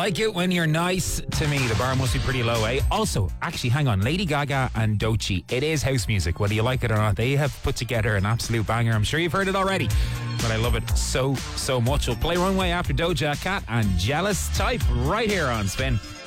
Like it when you're nice to me. The bar must be pretty low, eh? Also, actually, hang on. Lady Gaga and Doechii. It is house music, whether you like it or not. They have put together an absolute banger. I'm sure you've heard it already, but I love it so much. We'll play Runway after Doja Cat and Jealous Type right here on Spin.